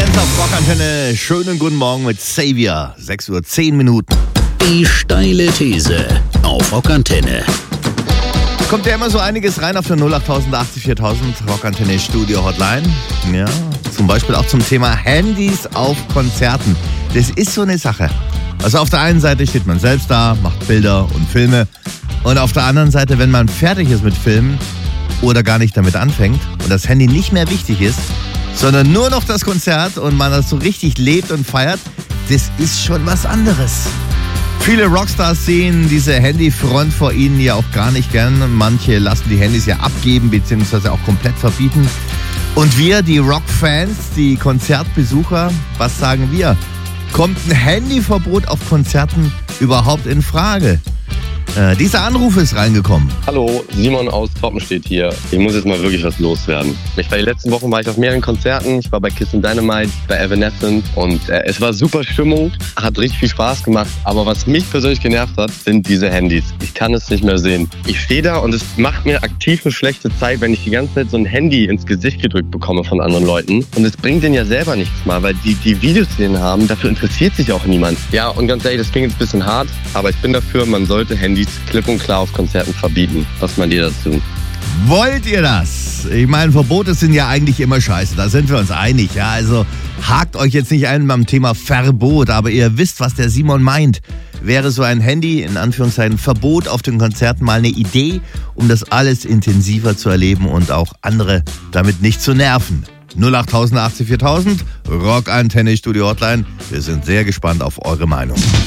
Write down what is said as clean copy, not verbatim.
Dance auf Rockantenne. Schönen guten Morgen mit Xavier. 6:10 Uhr. Die steile These auf Rockantenne. Kommt ja immer so einiges rein auf der 08080 4000 Rockantenne Studio Hotline. Ja, zum Beispiel auch zum Thema Handys auf Konzerten. Das ist so eine Sache. Also auf der einen Seite steht man selbst da, macht Bilder und Filme. Und auf der anderen Seite, wenn man fertig ist mit Filmen oder gar nicht damit anfängt und das Handy nicht mehr wichtig ist, sondern nur noch das Konzert und man das so richtig lebt und feiert, das ist schon was anderes. Viele Rockstars sehen diese Handyfront vor ihnen ja auch gar nicht gern. Manche lassen die Handys ja abgeben bzw. auch komplett verbieten. Und wir, die Rockfans, die Konzertbesucher, was sagen wir? Kommt ein Handyverbot auf Konzerten überhaupt in Frage? Dieser Anruf ist reingekommen. Hallo, Simon aus Toppenstedt hier. Ich muss jetzt mal wirklich was loswerden. Die letzten Wochen war ich auf mehreren Konzerten. Ich war bei Kiss and Dynamite, bei Evanescence und es war super Stimmung, hat richtig viel Spaß gemacht. Aber was mich persönlich genervt hat, sind diese Handys. Ich kann es nicht mehr sehen. Ich stehe da und es macht mir aktiv eine schlechte Zeit, wenn ich die ganze Zeit so ein Handy ins Gesicht gedrückt bekomme von anderen Leuten. Und es bringt denen ja selber nichts mal, weil die Videos, die denen haben, dafür interessiert sich auch niemand. Ja, und ganz ehrlich, das klingt jetzt ein bisschen hart, aber ich bin dafür, man sollte Handys klipp und klar auf Konzerten verbieten. Was meint ihr dazu? Wollt ihr das? Ich meine, Verbote sind ja eigentlich immer scheiße, da sind wir uns einig. Ja, also hakt euch jetzt nicht ein beim Thema Verbot, aber ihr wisst, was der Simon meint. Wäre so ein Handy, in Anführungszeichen Verbot auf den Konzerten mal eine Idee, um das alles intensiver zu erleben und auch andere damit nicht zu nerven? 08080 4000, Rockantenne Studio Hotline. Wir sind sehr gespannt auf eure Meinung.